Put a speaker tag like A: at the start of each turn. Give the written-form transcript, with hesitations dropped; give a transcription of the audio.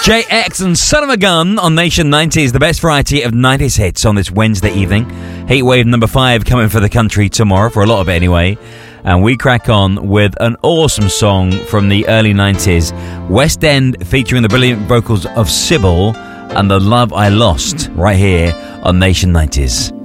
A: JX and Son of a Gun on Nation 90s, the best variety of 90s hits on this Wednesday evening. Heatwave number 5 coming for the country tomorrow, for a lot of it anyway. And we crack on with an awesome song from the early 90s, West End, featuring the brilliant vocals of Sybil and The Love I Lost, right here on Nation 90s.